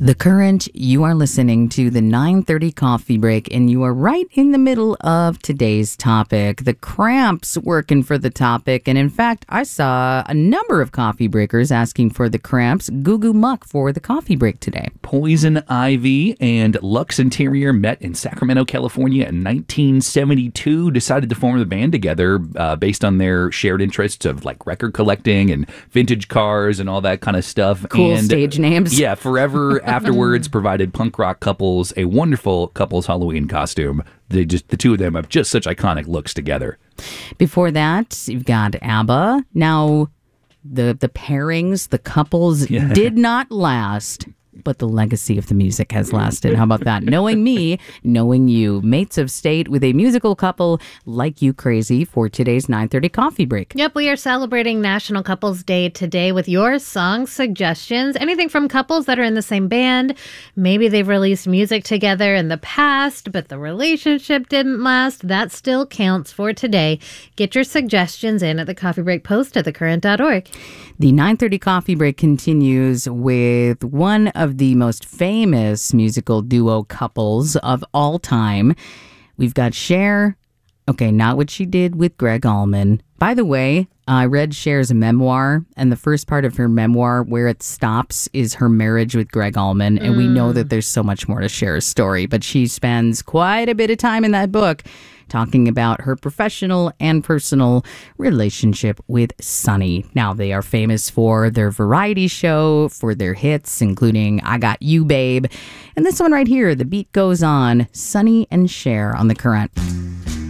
The Current, you are listening to the 9:30 Coffee Break, and you are right in the middle of today's topic. The Cramps working for the topic, and in fact, I saw a number of coffee breakers asking for the Cramps' Goo Goo Muck for the coffee break today. Poison Ivy and Lux Interior met in Sacramento, California in 1972, decided to form the band together based on their shared interests of like record collecting and vintage cars and all that kind of stuff. Cool and, stage names. Yeah, forever afterwards provided punk rock couples a wonderful couples Halloween costume. The two of them have just such iconic looks together. Before that, you've got ABBA. Now, the pairings, the couples did not last, but the legacy of the music has lasted. How about that? Knowing me, knowing you. Mates of State with a musical couple like you crazy for today's 9:30 Coffee Break. Yep, we are celebrating National Couples Day today with your song suggestions. Anything from couples that are in the same band. Maybe they've released music together in the past, but the relationship didn't last. That still counts for today. Get your suggestions in at the Coffee Break post at thecurrent.org. The 9:30 Coffee Break continues with one of the most famous musical duo couples of all time. We've got Cher. Okay, not what she did with Greg Allman. By the way, I read Cher's memoir, and the first part of her memoir, where it stops, is her marriage with Greg Allman. And we know that there's so much more to Cher's story, but she spends quite a bit of time in that book talking about her professional and personal relationship with Sonny. Now, they are famous for their variety show, for their hits, including I Got You, Babe. And this one right here, The Beat Goes On, Sonny and Cher on The Current.